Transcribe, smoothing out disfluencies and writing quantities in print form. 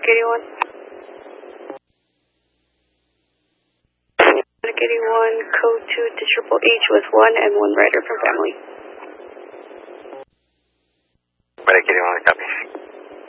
Medic 81. Medic 81, code 2 to Triple H with 1 and 1 rider from family. Medic 81, copy.